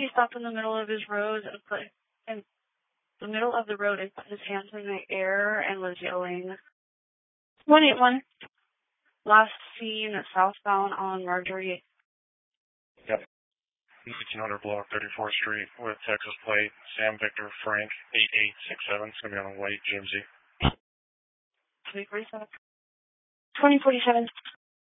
He stopped in the middle of his road and put in the middle of the road and put his hands in the air and was yelling. 181. Last seen southbound on Marjorie. Yep. 1800 block 34th Street with Texas plate Sam Victor Frank 8867. It's going to be on a white GMC. 2047. 2047.